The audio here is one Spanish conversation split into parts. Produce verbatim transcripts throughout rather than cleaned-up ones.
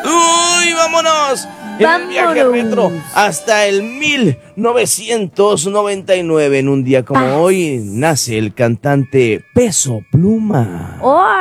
¡Uy, vámonos! En el viaje retro hasta el mil novecientos noventa y nueve. En un día como Paz. hoy nace el cantante Peso Pluma.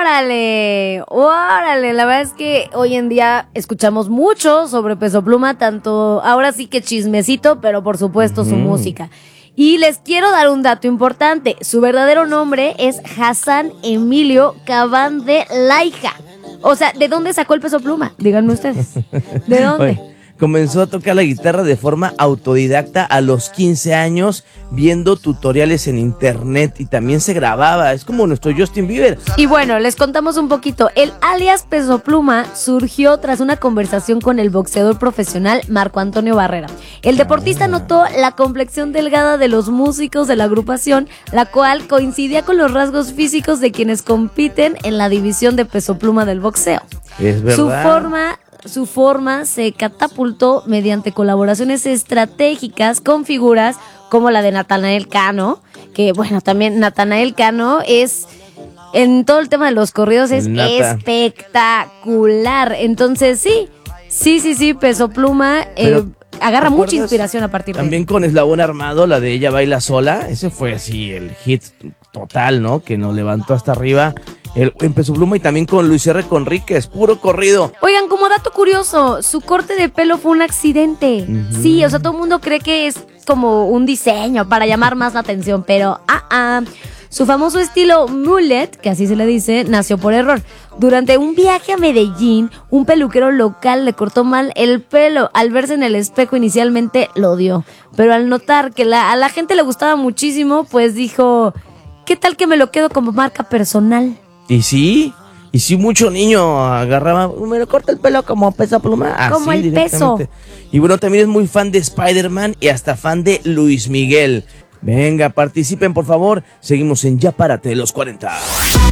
¡Órale! ¡Órale! La verdad es que hoy en día escuchamos mucho sobre Peso Pluma, tanto ahora sí que chismecito, pero por supuesto uh-huh. su música. Y les quiero dar un dato importante. Su verdadero nombre es Hassan Emilio Cabán de Laija. O sea, ¿de dónde sacó el Peso Pluma? Díganme ustedes. ¿De dónde? Oye, comenzó a tocar la guitarra de forma autodidacta a los quince años, viendo tutoriales en internet, y también se grababa. Es como nuestro Justin Bieber. Y bueno, les contamos un poquito. El alias Peso Pluma surgió tras una conversación con el boxeador profesional Marco Antonio Barrera. El deportista notó la complexión delgada de los músicos de la agrupación, la cual coincidía con los rasgos físicos de quienes compiten en la división de Peso Pluma del boxeo. Es verdad. Su forma... Su forma se catapultó mediante colaboraciones estratégicas con figuras como la de Natanael Cano, que bueno, también Natanael Cano es, en todo el tema de los corridos, es Nata. espectacular. Entonces sí, sí, sí, sí, Peso Pluma eh, agarra mucha inspiración a partir de ahí. También con Eslabón Armado, la de Ella Baila Sola, ese fue así el hit total, ¿no? Que nos levantó hasta arriba. El, en Peso Pluma, y también con Luis R. Conríquez, puro corrido. Oigan, como dato curioso, su corte de pelo fue un accidente. Uh-huh. Sí, o sea, todo el mundo cree que es como un diseño para llamar más la atención, pero ah, ah. Su famoso estilo mullet, que así se le dice, nació por error. Durante un viaje a Medellín, un peluquero local le cortó mal el pelo. Al verse en el espejo, inicialmente lo odió, pero al notar que la, a la gente le gustaba muchísimo, pues dijo, ¿qué tal que me lo quedo como marca personal? Y sí, y sí, mucho niño agarraba, me lo corta el pelo como Peso Pluma. Así, como el Peso. Y bueno, también es muy fan de Spider-Man y hasta fan de Luis Miguel. Venga, participen por favor. Seguimos en Ya Párate de los cuarenta.